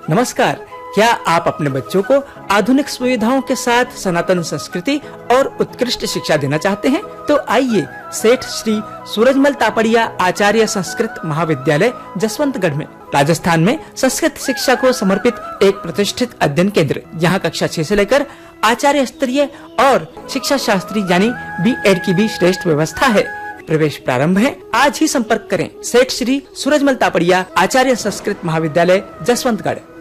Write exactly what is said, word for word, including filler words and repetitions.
नमस्कार, क्या आप अपने बच्चों को आधुनिक सुविधाओं के साथ सनातन संस्कृति और उत्कृष्ट शिक्षा देना चाहते हैं? तो आइए सेठ श्री सूरजमल तापड़िया आचार्य संस्कृत महाविद्यालय जसवंतगढ़ में राजस्थान में संस्कृत शिक्षा को समर्पित एक प्रतिष्ठित अध्ययन केंद्र। यहाँ कक्षा छह से लेकर आचार्य स्तरीय और शिक्षा शास्त्री यानी बी एड की भी श्रेष्ठ व्यवस्था है। प्रवेश प्रारंभ है। आज ही संपर्क करें सेठ श्री सूरजमल तापड़िया आचार्य संस्कृत महाविद्यालय जसवंतगढ़।